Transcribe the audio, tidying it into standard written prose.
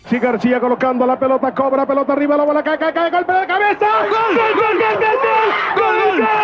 Sí, García colocando la pelota, cobra, pelota arriba, la bola cae, golpe de cabeza. ¡Gol, gol, gol, gol, gol, gol, gol, gol!